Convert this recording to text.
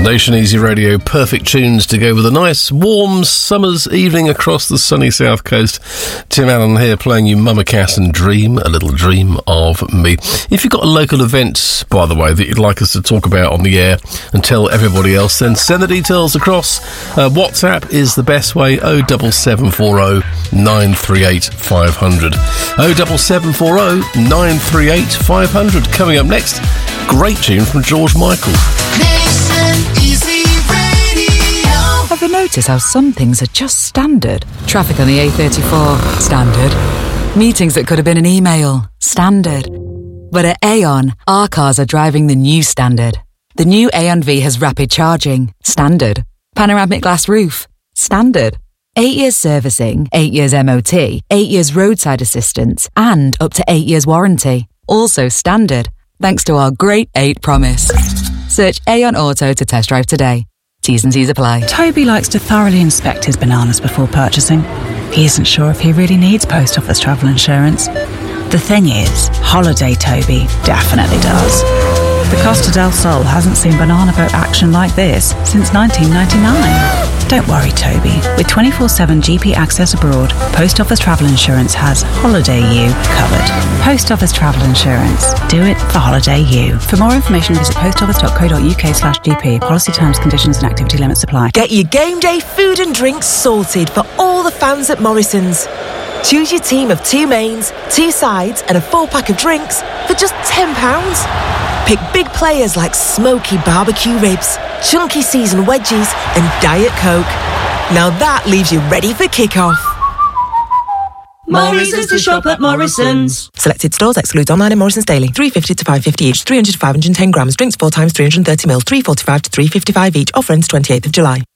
Nation Easy Radio, perfect tunes to go with a nice warm summer's evening across the sunny south coast. Tim Allen here playing you Mama Cass and Dream, a little dream of me. If you've got a local event, by the way, that you'd like us to talk about on the air and tell everybody else, then send the details across. WhatsApp is the best way, 07740 938 500. 07740 938 500. Coming up next, great tune from George Michael. Ever notice how some things are just standard? Traffic on the A34, standard. Meetings that could have been an email, standard. But at Aon, our cars are driving the new standard. The new Aon V has rapid charging, standard. Panoramic glass roof, standard. 8 years servicing, 8 years MOT, 8 years roadside assistance, and up to 8 years warranty. Also standard, thanks to our Great 8 promise. Search Aon Auto to test drive today. T's and C's apply. Toby likes to thoroughly inspect his bananas before purchasing. He isn't sure if he really needs post office travel insurance. The thing is, Holiday Toby definitely does. The Costa del Sol hasn't seen banana boat action like this since 1999. Don't worry, Toby. With 24/7 GP access abroad, Post Office Travel Insurance has Holiday You covered. Post Office Travel Insurance. Do it for Holiday You. For more information, visit postoffice.co.uk/GP. Policy terms, conditions and activity limits apply. Get your game day food and drinks sorted for all the fans at Morrison's. Choose your team of 2 mains, 2 sides and a 4-pack of drinks for just £10. Pick big players like smoky barbecue ribs, chunky seasoned wedgies and Diet Coke. Now that leaves you ready for kick-off. Morrison's to shop at Morrison's. Selected stores excludes online and Morrison's daily. $3.50 to $5.50 each, 300 to 510 grams. Drinks 4 times 330ml, $3.45 to $3.55 each. Offer ends 28th of July.